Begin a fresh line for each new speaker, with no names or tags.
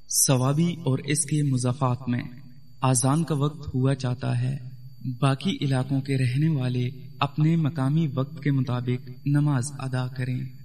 सवाबी और इसके मुज़ाफ़ात में आज़ान का वक्त हुआ जाता है। बाकी इलाकों के रहने वाले अपने मकामी वक्त के मुताबिक नमाज अदा करें।